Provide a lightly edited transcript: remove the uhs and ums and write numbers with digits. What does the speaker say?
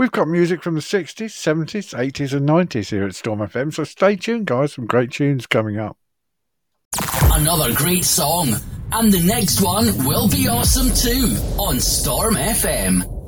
We've got music from the 60s, 70s, 80s and 90s here at Storm FM, so stay tuned, guys. Some great tunes coming up. Another great song, and the next one will be awesome too on Storm FM.